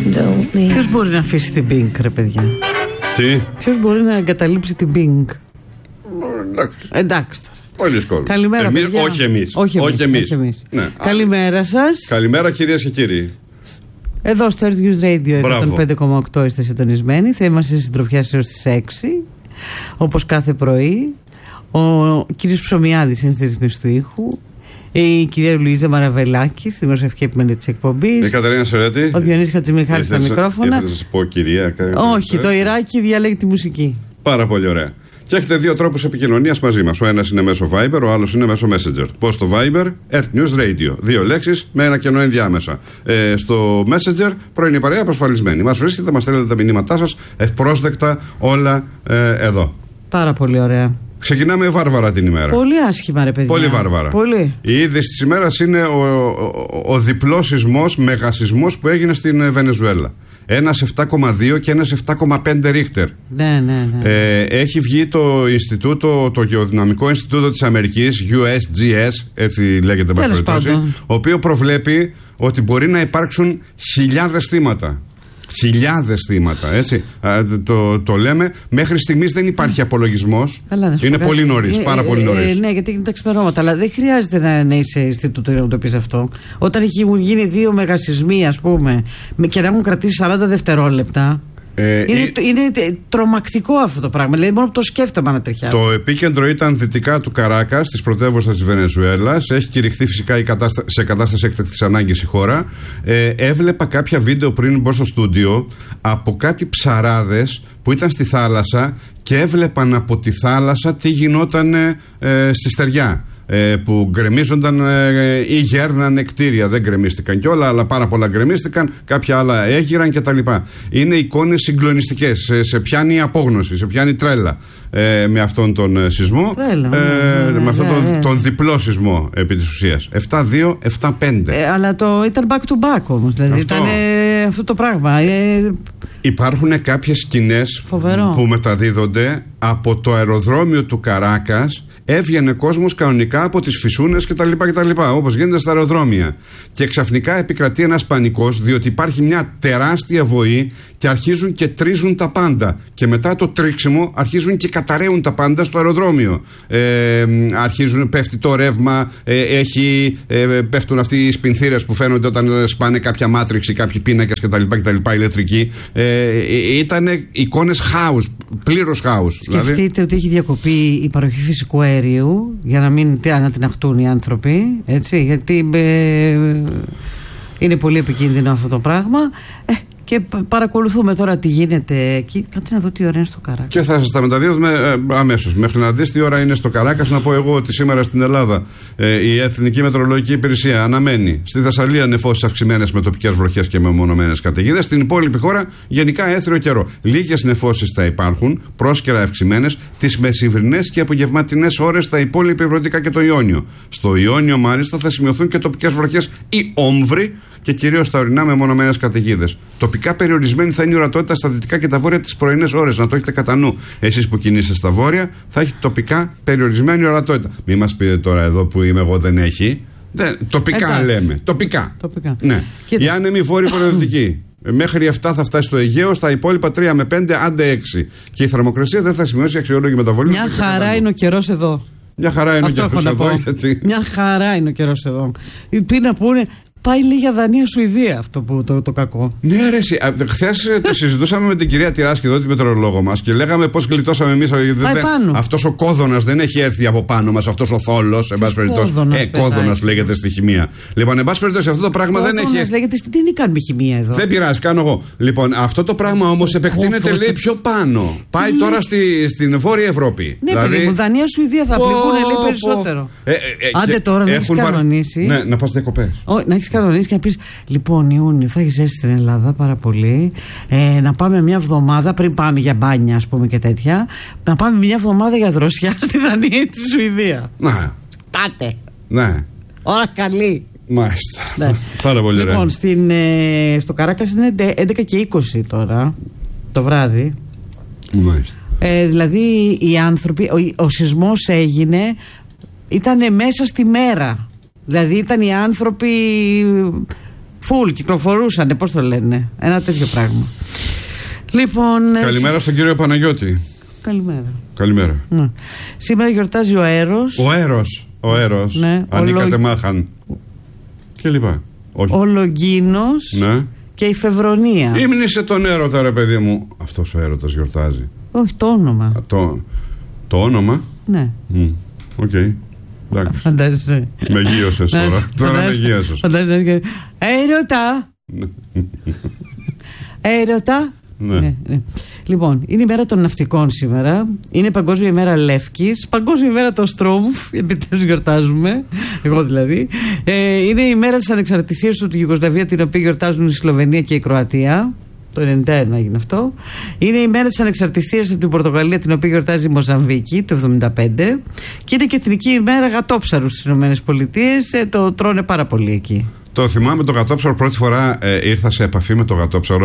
Ποιος μπορεί να αφήσει την Pink, ρε παιδιά? Τι? Ποιος μπορεί να εγκαταλείψει την Pink? Εντάξει. Πολλοί κόσμοι. Καλημέρα, παιδιά. Όχι εμείς. Ναι. Καλημέρα σας. Καλημέρα, κυρίες και κύριοι. Εδώ στο Earth News Radio 105,8 είστε συντονισμένοι. Θα είμαστε στη συντροφιά έως τις 6, όπως κάθε πρωί. Ο κύριος Ψωμιάδης είναι στη ρυθμίση του ήχου. Η κυρία Λουίζα Μαραβελάκη, στη δημοσιογραφική επιμέλεια της εκπομπής. Η Κατερίνα Σερέτη. Ο Διονύσης Χατζημιχάλης στα μικρόφωνα. Ήθελα να σας πω κυρία. Όχι, το Ιράκι διαλέγει τη μουσική. Πάρα πολύ ωραία. Και έχετε δύο τρόπους επικοινωνίας μαζί μας. Ο ένας είναι μέσω Viber, ο άλλος είναι μέσω Messenger. Πώς το Viber? Earth News Radio. 2 λέξεις με ένα κενό ενδιάμεσα. Στο Messenger, πρωινή παρέα προσφαλισμένη. Μας βρίσκεται, μας στέλνετε τα μηνύματά σας ευπρόσδεκτα όλα εδώ. Πάρα πολύ ωραία. Ξεκινάμε βάρβαρα την ημέρα. Πολύ άσχημα, ρε παιδιά. Πολύ βάρβαρα. Πολύ. Η είδηση της ημέρας είναι ο διπλός σεισμός, μεγασεισμός που έγινε στην Βενεζουέλα. Ένας 7,2 και ένας 7,5 Ρίχτερ. Ναι. Έχει βγει το Γεωδυναμικό Ινστιτούτο της Αμερικής, USGS, έτσι λέγεται περιπτώσει, ο οποίο προβλέπει ότι μπορεί να υπάρξουν χιλιάδες θύματα. Χιλιάδες θύματα, έτσι. Το λέμε. Μέχρι στιγμής δεν υπάρχει απολογισμός. Είναι πολύ νωρίς, πάρα πολύ νωρίς. Ναι, γιατί είναι τα ξημερώματα. Αλλά δεν χρειάζεται να είσαι Ινστιτούτο για να το πεις αυτό. Όταν έχουν γίνει 2 μεγασεισμοί, ας πούμε, και να έχουν κρατήσει 40 δευτερόλεπτα. Είναι τρομακτικό αυτό το πράγμα. Δηλαδή, μόνο που το σκέφτομαι να τριχιάζει. Το επίκεντρο ήταν δυτικά του Καράκας, της πρωτεύουσας της Βενεζουέλας. Έχει κηρυχθεί φυσικά σε κατάσταση έκτακτης ανάγκης η χώρα. Έβλεπα κάποια βίντεο πριν μπω στο στούντιο από κάτι ψαράδες που ήταν στη θάλασσα και έβλεπαν από τη θάλασσα τι γινόταν στη στεριά. Που γκρεμίζονταν ή γέρνανε κτίρια. Δεν γκρεμίστηκαν κιόλα, αλλά πάρα πολλά γκρεμίστηκαν. Κάποια άλλα έγιραν κτλ. Είναι εικόνες συγκλονιστικές. Σε πιάνει η απόγνωση, σε πιάνει τρέλα με αυτόν τον σεισμό. Με αυτόν τον διπλό σεισμό επί της ουσίας. 7-2, 7-5. Αλλά ήταν back to back όμως. Δηλαδή ήταν αυτό το πράγμα. Υπάρχουν κάποιες σκηνές που μεταδίδονται από το αεροδρόμιο του Καράκας. Έβγαινε κόσμος κανονικά από τις φυσούνες κτλ. Όπως γίνεται στα αεροδρόμια. Και ξαφνικά επικρατεί ένας πανικός, διότι υπάρχει μια τεράστια βοή και αρχίζουν και τρίζουν τα πάντα. Και μετά το τρίξιμο αρχίζουν και καταραίουν τα πάντα στο αεροδρόμιο. Πέφτει το ρεύμα, πέφτουν αυτοί οι σπινθήρες που φαίνονται όταν σπάνε κάποια μάτριξη, κάποιοι πίνακες κτλ. Ηλεκτρικοί. Ήταν εικόνες χάους, πλήρως χάους. Σκεφτείτε ότι έχει διακοπεί η παροχή φυσικού αερίου για να μην ανατιναχτούν οι άνθρωποι, έτσι, γιατί είναι πολύ επικίνδυνο αυτό το πράγμα. Και παρακολουθούμε τώρα τι γίνεται εκεί. Κάτσε να δω τι ώρα είναι στο Καράκας. Και θα σας τα μεταδίδουμε αμέσως. Μέχρι να δεις τι ώρα είναι στο Καράκας, να πω εγώ ότι σήμερα στην Ελλάδα η Εθνική Μετεωρολογική Υπηρεσία αναμένει στη Θεσσαλία νεφώσεις αυξημένες με τοπικές βροχές και μεμονωμένες καταιγίδες. Στην υπόλοιπη χώρα γενικά έθριο καιρό. Λίγες νεφώσεις θα υπάρχουν, πρόσκαιρα αυξημένες, τις μεσημβρινές και απογευματινές ώρες στα υπόλοιπα Ευρωτικά και το Ιόνιο. Στο Ιόνιο, μάλιστα, θα σημειωθούν και τοπικές βροχές ή όμβροι και κυρίως στα ορεινά μεμονωμένες καταιγίδες. Τοπικά περιορισμένη θα είναι η ορατότητα στα δυτικά και τα βόρεια τις πρωινές ώρες. Να το έχετε κατά νου. Εσείς που κινείστε στα βόρεια, θα έχει τοπικά περιορισμένη ορατότητα. Μην μας πείτε τώρα εδώ που είμαι εγώ δεν έχει. Τοπικά λέμε. Τοπικά. Ναι. Η άνεμη βόρεια βορειοδυτική. Μέχρι 7 θα φτάσει στο Αιγαίο, στα υπόλοιπα 3 με 5, άντε 6. Και η θερμοκρασία δεν θα σημειώσει αξιόλογη μεταβολή. Μια χαρά είναι ο καιρός εδώ. Μια χαρά είναι ο καιρός εδώ. Μια χαρά είναι ο καιρός εδώ. Πριν να πούνε. Πάει λέει για Δανία-Σουηδία αυτό που το κακό. Ναι, ρε, χθες το συζητούσαμε με την κυρία Τυράσκη εδώ, τη μετεωρολόγο μας, και λέγαμε πώς γλιτώσαμε εμείς. Αυτός ο κόδωνας δεν έχει έρθει από πάνω μας, αυτός ο θόλος. Εν πάση περιπτώσει. Κόδωνας λέγεται στη χημεία. Λοιπόν, εν πάση περιπτώσει, αυτό το πράγμα δεν έχει. Κόδωνας λέγεται, τι είναι κάνουμε χημεία εδώ. Δεν πειράζει, κάνω εγώ. Λοιπόν, αυτό το πράγμα όμως επεκτείνεται λέει πιο πάνω. Πάει τώρα στην Βόρεια Ευρώπη. Ναι, παιδί μου, Δανία-Σουηδία θα πληγούν λέει περισσότερο. Άντε τώρα να έχει κανονίσει. Ναι, να πας διακοπές. Κανονίσει και να πει: Λοιπόν, Ιούνιο θα έχει ζέστη στην Ελλάδα πάρα πολύ. Να πάμε μια εβδομάδα πριν πάμε για μπάνια, ας πούμε και τέτοια. Να πάμε μια εβδομάδα για δροσιά στη Δανία ή τη Σουηδία. Ναι. Πάτε. Ναι. Ώρα καλή. Μάλιστα. Ναι. Πάρα πολύ ωραία. Λοιπόν, στο Καράκας είναι 11 και 20 τώρα το βράδυ. Μάλιστα. Δηλαδή οι άνθρωποι, ο σεισμός έγινε, ήταν μέσα στη μέρα. Δηλαδή ήταν οι άνθρωποι Φουλ, κυκλοφορούσανε, πώς το λένε. Ένα τέτοιο πράγμα. Λοιπόν. Καλημέρα στον κύριο Παναγιώτη. Καλημέρα. Ναι. Σήμερα γιορτάζει ο Έρος. Ο Έρος. Ναι. Ανήκατε μάχαν. Και λοιπά. Ο Λογκίνος. Ναι. Και η Φεβρονία. Ήμνησε τον έρωτα, ρε παιδί μου. Αυτός ο έρωτας γιορτάζει. Όχι, το όνομα. Το όνομα. Ναι. Οκ. Εντάξει. Φαντάζεσαι. Με γύρωσες τώρα. Τώρα με γύρωσες. Φαντάζεσαι. Έρωτα. Έρωτα. Ναι. Λοιπόν, είναι η μέρα των ναυτικών σήμερα. Είναι Παγκόσμια ημέρα Λεύκης. Παγκόσμια ημέρα των Στρόμφ. Επιτέλους γιορτάζουμε. Εγώ δηλαδή. Είναι η μέρα της ανεξαρτησίας του Ιουγκοσλαβία, την οποία γιορτάζουν η Σλοβενία και η Κροατία. Το 1991 έγινε αυτό. Είναι η μέρα της ανεξαρτησίας από την Πορτογαλία, την οποία γιορτάζει η Μοζαμβίκη το 1975. Και είναι και εθνική ημέρα γατόψαρου στις ΗΠΑ. Το τρώνε πάρα πολύ εκεί. Το θυμάμαι το γατόψαρο, πρώτη φορά ήρθα σε επαφή με το γατόψαρο.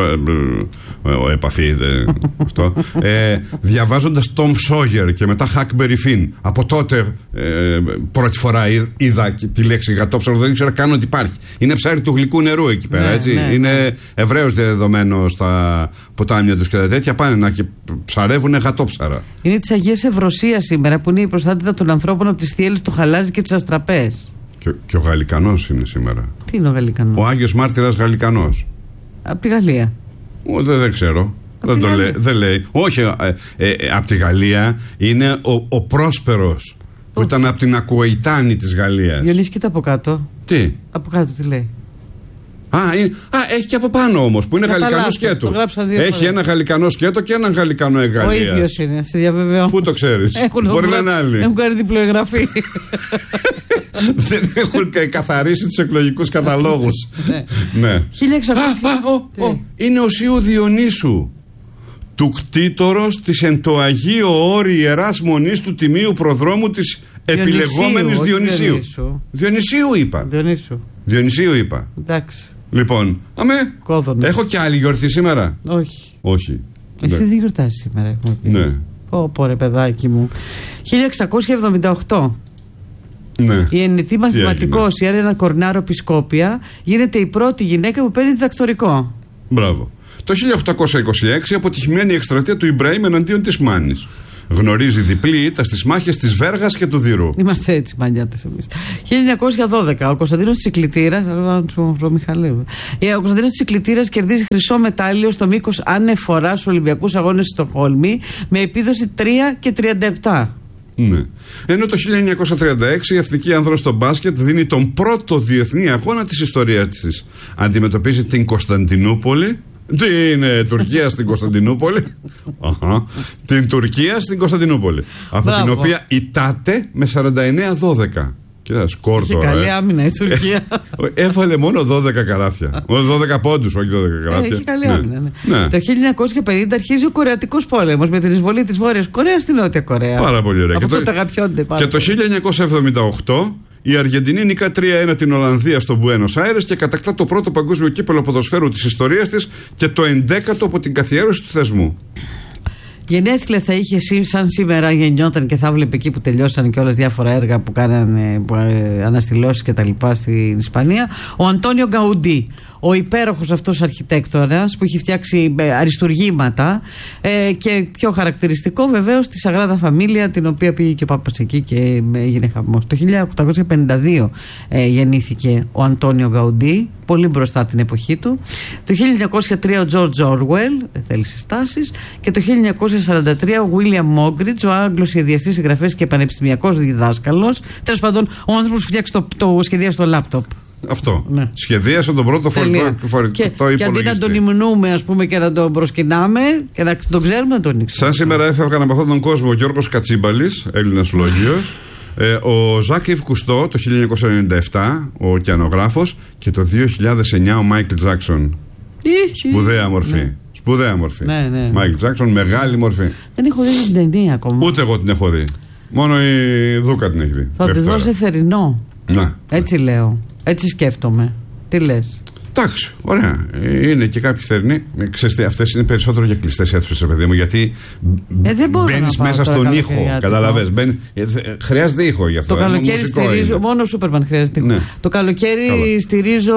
Αυτό. Διαβάζοντας Tom Sawyer και μετά Huckleberry Finn. Από τότε πρώτη φορά είδα τη λέξη γατόψαρο, δεν ήξερα καν ότι υπάρχει. Είναι ψάρι του γλυκού νερού εκεί πέρα, έτσι. Είναι ευρέως διαδεδομένο στα ποτάμια τους και τα τέτοια. Πάνε να ψαρεύουν γατόψαρα. Είναι της Αγίας Ευρωσίας σήμερα, που είναι η προστάτητα των ανθρώπων από τις θύελες, το χαλάζι και τις αστραπές. Και ο Γαλλικανός είναι σήμερα. Τι είναι ο Γαλλικανός? Ο Άγιος Μάρτυρας Γαλλικανός. Από τη Γαλλία. Δεν ξέρω. Δεν λέει. Όχι, από τη Γαλλία είναι ο Πρόσπερος, που ήταν από την Ακουεϊτάνη της Γαλλίας. Διονύση, κοίτα από κάτω. Τι? Από κάτω τι λέει? Έχει και από πάνω όμως, που είναι γαλλικανό σκέτο. Έχει ένα γαλλικανό σκέτο και έναν γαλλικανό εγγαλίας. Ο ίδιος είναι, σε διαβεβαιώ. Πού το ξέρεις? Μπορεί να είναι άλλοι. Έχουν κάνει διπλοεγγραφή. Δεν έχουν καθαρίσει τους εκλογικούς καταλόγους. Ναι. 1600. Είναι ο Σίου Διονύσου, του κτήτορος της εν το Αγίο Όρη Ιεράς Μονής του Τιμίου Προδρόμου της επιλεγόμενης Διονυσίου. Διονυσίου είπα. Εντάξει. Λοιπόν, έχω και άλλη γιορτή σήμερα? Όχι. Εσύ δεν γιορτάζεις σήμερα, έχουμε πει. Ναι. Πω ρε παιδάκι μου. 1678. Ναι. Η εννητή μαθηματικός η Έλενα Κορνάρο Πισκόπια γίνεται η πρώτη γυναίκα που παίρνει διδακτορικό. Μπράβο. Το 1826 αποτυχημένη η εκστρατεία του Ιμπραήμ εναντίον της Μάνης. Γνωρίζει διπλή ήττα στις μάχες της Βέργας και του Δύρου. Είμαστε έτσι μανιάτες εμείς. 1912 ο Κωνσταντίνος Τσικλητήρας. Ο Κωνσταντίνος Τσικλητήρας κερδίζει χρυσό μετάλλιο στο μήκος ανεφορά στους Ολυμπιακούς Αγώνες στη Στοκχόλμη με επίδοση 3 και 37. Ναι. Ενώ το 1936 η Εθνική Άνδρος στο μπάσκετ δίνει τον πρώτο διεθνή αγώνα της ιστορίας της. Αντιμετωπίζει την Κωνσταντινούπολη. Την Τουρκία στην Κωνσταντινούπολη. Την Τουρκία στην Κωνσταντινούπολη. Από την οποία ητάται με 49-12. Κοίτα, σκορ τώρα. Καλή άμυνα η Τουρκία. Έφαλε μόνο 12 καλάθια. 12 πόντους, όχι 12 καλάθια. Έχει καλή άμυνα. Ναι. Το 1950 αρχίζει ο Κορεατικός πόλεμος με την εισβολή της Βόρειας Κορέας στη Νότια Κορέα. Πάρα πολύ ωραία. Και το 1978 η Αργεντινή νικά 3-1 την Ολλανδία στο Μπουένος Άιρες και κατακτά το πρώτο παγκόσμιο κύπελλο ποδοσφαίρου της ιστορίας της και το 11ο από την καθιέρωση του θεσμού. Γενέθλια θα είχε σαν σήμερα, γεννιόταν και θα βλέπει εκεί που τελειώσαν και όλες διάφορα έργα που κάνανε αναστηλώσεις και τα λοιπά στην Ισπανία, ο Αντώνιο Γκαουντί, ο υπέροχος αυτός αρχιτέκτονας που έχει φτιάξει αριστουργήματα και πιο χαρακτηριστικό βεβαίως τη Σαγράδα Φαμίλια, την οποία πήγε και ο Πάπας εκεί και έγινε χαμός. Το 1852 γεννήθηκε ο Αντώνιο Γκαουντί, πολύ μπροστά από την εποχή του. Το 1903 ο Τζορτζ Όρουελ, δεν θέλει συστάσεις, και το 1943 ο Βίλιαμ Μόγκριτς, ο Άγγλος σχεδιαστής, συγγραφέας και πανεπιστημιακός διδάσκαλος. Τέλος πάντων, ο άνθρωπος που φτιάξει το σχεδίασε το λάπτοπ. Αυτό. Ναι. Σχεδίασε τον πρώτο φορητό υπολογιστή. Και αντί να τον υμνούμε, ας πούμε, και να τον προσκυνάμε και να τον ξέρουμε, να τον ήξερε. Σαν σήμερα έφευγαν από αυτόν τον κόσμο ο Γιώργος Κατσίμπαλης, Έλληνας λογίος, ο Ζακ Ιβ Κουστό το 1997, ο ωκεανογράφος, και το 2009 ο Μάικλ Τζάκσον. Σπουδαία μορφή. Ναι. Σπουδαία μορφή. Ναι. Μάικλ Τζάκσον, μεγάλη μορφή. Δεν έχω δει την ταινία ακόμα. Ούτε εγώ την έχω δει. Μόνο η Δούκα την έχει δει. Θα τη δώσει θερινό. Να. Έτσι λέω. Έτσι σκέφτομαι. Τι λες? Εντάξει, ωραία. Είναι και κάποιοι θερινοί. Ξέρετε, αυτές είναι περισσότερο για κλειστές αίθουσες, παιδί μου, γιατί μπαίνεις μέσα στον ήχο. Καταλαβες. Χρειάζεται ήχο γι' αυτό. Το καλοκαίρι στηρίζω. Μόνο ο Σούπερμαν χρειάζεται ήχο. Ναι. Το καλοκαίρι στηρίζω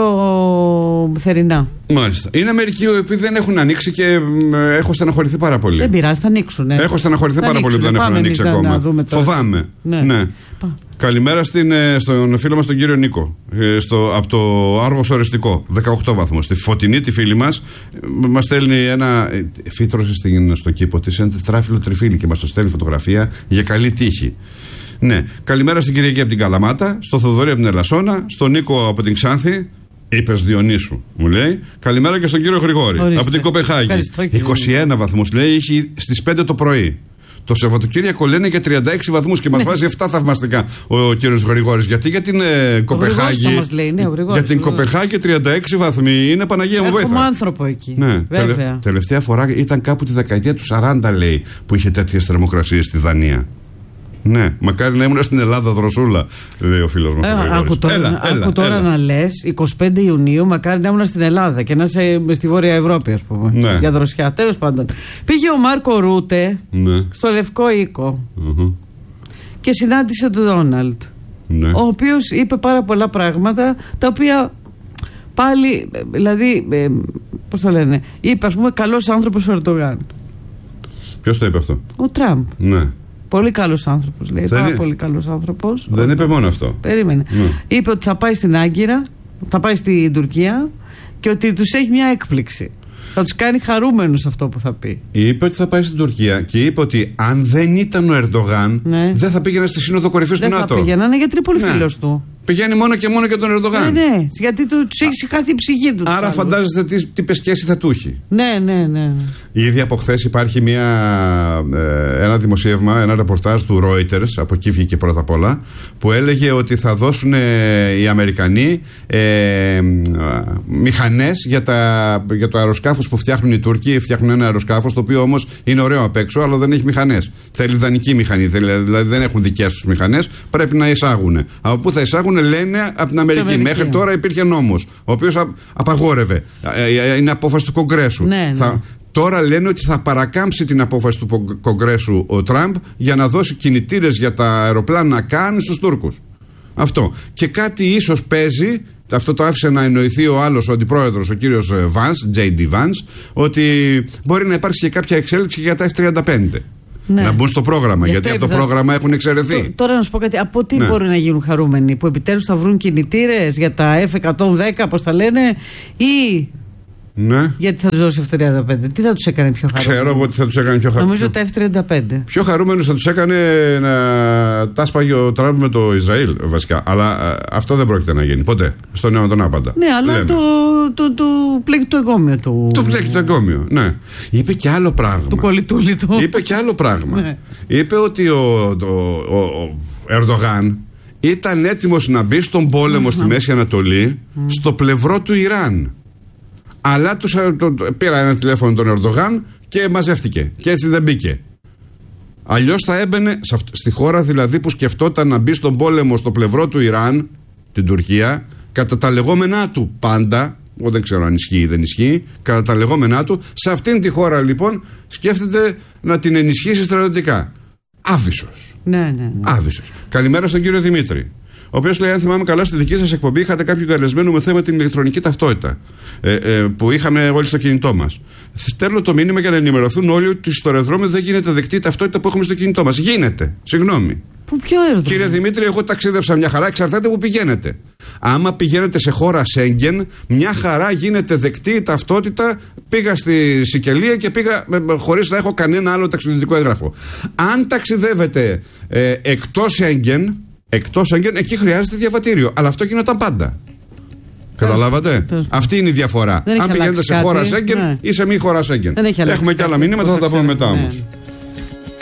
θερινά. Μάλιστα. Είναι μερικοί οι οποίοι δεν έχουν ανοίξει και έχω στεναχωρηθεί πάρα πολύ. Δεν πειράζει, θα ανοίξουν. Έχω στεναχωρηθεί πάρα πολύ που δεν έχουν ανοίξει ακόμα. Φοβάμαι. Ναι. Καλημέρα στον φίλο μας τον κύριο Νίκο από το Άργος Οριστικό, 18 βαθμούς. Στη Φωτεινή, τη φίλη μας στέλνει ένα φύτρωσε στο κήπο της, ένα τετράφυλλο τριφύλι και μας το στέλνει φωτογραφία για καλή τύχη. Ναι. Καλημέρα στην Κυριακή από την Καλαμάτα, στο Θοδωρή από την Ελασσόνα, στον Νίκο από την Ξάνθη. Είπες Διονύσου, μου λέει. Καλημέρα και στον κύριο Γρηγόρη. Ορίστε. Από την Κοπεχάγη. 21 βαθμούς, λέει, είχε στις 5 το πρωί. Το Σαββατοκύριακο λένε και 36 βαθμούς και μας βάζει 7 θαυμαστικά ο κύριος Γρηγόρης. Γιατί για την Κοπεχάγη. Για την Κοπεχάγη 36 βαθμοί είναι Παναγία μου βοήθεια. Έχουμε άνθρωπο εκεί. Ναι, τελευταία φορά ήταν κάπου τη δεκαετία του 40, λέει, που είχε τέτοιες θερμοκρασίες στη Δανία. Ναι, μακάρι να ήμουν στην Ελλάδα δροσούλα, λέει ο φίλος μας. Άκου τώρα να λες 25 Ιουνίου, μακάρι να ήμουν στην Ελλάδα και να είσαι στη Βόρεια Ευρώπη, ας πούμε. Ναι. Για δροσιά. Τέλος πάντων. Πήγε ο Μάρκο Ρούτε στο Λευκό Οίκο και συνάντησε τον Ντόναλντ. Ναι. Ο οποίος είπε πάρα πολλά πράγματα τα οποία πάλι, δηλαδή, πώς το λένε, είπε, ας πούμε, καλός άνθρωπος ο Ερντογάν. Ποιος το είπε αυτό? Ο Τραμπ. Ναι. Πολύ καλός άνθρωπος, λέει. Πάρα πολύ καλός άνθρωπος. Δεν είπε μόνο αυτό. Περίμενε. Είπε ότι θα πάει στην Άγκυρα, θα πάει στην Τουρκία και ότι τους έχει μια έκπληξη. Θα τους κάνει χαρούμενους αυτό που θα πει. Είπε ότι θα πάει στην Τουρκία και είπε ότι αν δεν ήταν ο Ερντογάν, δεν θα πήγαινε στη Σύνοδο Κορυφής του ΝΑΤΟ. Δεν θα πήγαινε, γιατί είναι πολύ φίλος του. Πηγαίνει μόνο και τον Ερντογάν. Ναι, γιατί του έχει συγχαθεί η ψυχή του. Άρα φαντάζεστε τι πεσκέση θα του έχει. Ναι. Ήδη από χθες υπάρχει ένα δημοσίευμα, ένα ρεπορτάζ του Reuters, από εκεί βγήκε πρώτα απ' όλα, που έλεγε ότι θα δώσουν οι Αμερικανοί μηχανές για το αεροσκάφος που φτιάχνουν οι Τούρκοι. Φτιάχνουν ένα αεροσκάφος το οποίο όμως είναι ωραίο απ' έξω, αλλά δεν έχει μηχανές. Θέλει δανεική μηχανή, δηλαδή δεν έχουν δικές τους μηχανές, πρέπει να εισάγουν. Από πού θα εισάγουν? Λένε από την Αμερική. Μέχρι τώρα υπήρχε νόμος, ο οποίος απαγόρευε. Είναι απόφαση του Κογκρέσου. Τώρα λένε ότι θα παρακάμψει την απόφαση του Κογκρέσου ο Τραμπ για να δώσει κινητήρες για τα αεροπλάνα Καν στους Τούρκους. Αυτό. Και κάτι ίσως παίζει, αυτό το άφησε να εννοηθεί ο άλλος, ο αντιπρόεδρος, ο κύριος Vance, J.D. Vance, ότι μπορεί να υπάρξει και κάποια εξέλιξη για τα F-35. Ναι. Να μπουν στο πρόγραμμα, γιατί από το πρόγραμμα έχουν εξαιρεθεί. Τώρα να σου πω κάτι, από τι μπορεί να γίνουν χαρούμενοι? Που επιτέλους θα βρουν κινητήρες για τα F-110, πώς τα λένε, ή γιατί θα τους δώσει F-35? Τι θα τους έκανε πιο χαρούμενους? Ξέρω εγώ τι θα τους έκανε πιο χαρούμενους. Νομίζω τα F-35. Πιο χαρούμενους θα τους έκανε να τα σπάγει ο Τραμπ με το Ισραήλ, βασικά. Αλλά αυτό δεν πρόκειται να γίνει ποτέ. Στον αιώνα τον άπαντα. Ναι, αλλά του πλέκει το εγκόμιο του. Του πλέκει το εγκόμιο, ναι. Είπε και άλλο πράγμα. Του κολλητούλη του. Είπε και άλλο πράγμα. Είπε ότι ο Ερντογάν ήταν έτοιμος να μπει στον πόλεμο στη Μέση Ανατολή στο πλευρό του Ιράν. Αλλά πήρα ένα τηλέφωνο τον Ερντογάν και μαζεύτηκε. Και έτσι δεν μπήκε. Αλλιώς θα έμπαινε στη χώρα δηλαδή που σκεφτόταν να μπει στον πόλεμο στο πλευρό του Ιράν, την Τουρκία, κατά τα λεγόμενά του πάντα. Εγώ δεν ξέρω αν ισχύει ή δεν ισχύει. Κατά τα λεγόμενά του, σε αυτήν τη χώρα λοιπόν σκέφτεται να την ενισχύσει στρατιωτικά. Άβυσσος. Ναι. Άβυσσος. Καλημέρα στον κύριο Δημήτρη. Ο οποίος λέει: αν θυμάμαι καλά, στη δική σας εκπομπή είχατε κάποιον καλεσμένο με θέμα την ηλεκτρονική ταυτότητα που είχαμε όλοι στο κινητό μας. Στέλνω το μήνυμα για να ενημερωθούν όλοι ότι στο αεροδρόμιο δεν γίνεται δεκτή η ταυτότητα που έχουμε στο κινητό μας. Γίνεται. Συγγνώμη. Ποιο αεροδρόμιο? Κύριε Δημήτρη, εγώ ταξίδεψα μια χαρά, εξαρτάται που πηγαίνετε. Άμα πηγαίνετε σε χώρα Σέγγεν, μια χαρά γίνεται δεκτή η ταυτότητα. Πήγα στη Σικελία και πήγα χωρίς να έχω κανένα άλλο ταξιδιωτικό έγγραφο. Αν ταξιδεύετε εκτός Σέγγεν, εκεί χρειάζεται διαβατήριο. Αλλά αυτό γινόταν πάντα. Καταλάβατε? Αυτή είναι η διαφορά. Αν πηγαίνετε σε χώρα Σέγγεν ή σε μη χώρα Σέγγεν. Έχουμε και άλλα μηνύματα, θα τα πούμε μετά όμως.